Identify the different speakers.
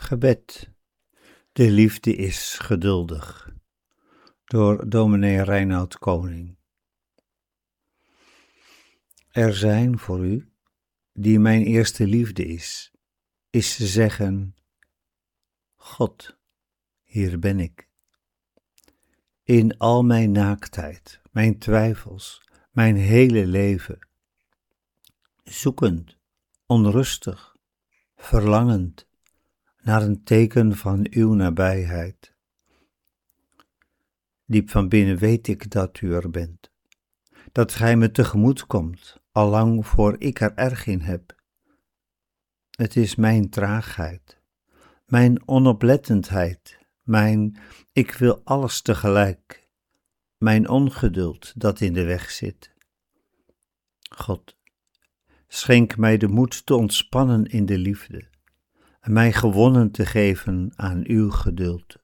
Speaker 1: Gebed. De liefde is geduldig. Door dominee Reinoud Koning. Er zijn voor u, die mijn eerste liefde is te zeggen: God, hier ben ik. In al mijn naaktheid, mijn twijfels, mijn hele leven. Zoekend, onrustig, verlangend naar een teken van uw nabijheid. Diep van binnen weet ik dat u er bent. Dat gij me tegemoet komt, allang voor ik er erg in heb. Het is mijn traagheid, mijn onoplettendheid, mijn ik wil alles tegelijk, mijn ongeduld dat in de weg zit. God, schenk mij de moed te ontspannen in de liefde en mij gewonnen te geven aan uw geduld.